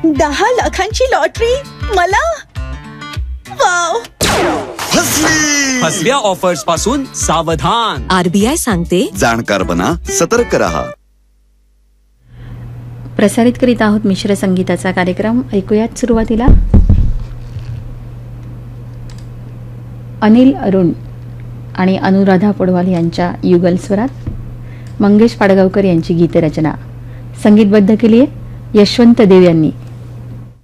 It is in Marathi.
10 लाखांची लॉटरी मला? वाव. फसव्या ऑफर्स पासून सावधान. RBI सांगते, जाणकार बना, सतर्क रहा. प्रसारित करीत आहोत मिश्र संगीताचा कार्यक्रम. ऐकूयात सुरुवातीला अनिल अरुण आणि अनुराधा पडवाल यांच्या युगल स्वरात मंगेश पाडगावकर यांची गीतरचना. संगीतबद्ध केली आहे यशवंत देव यांनी.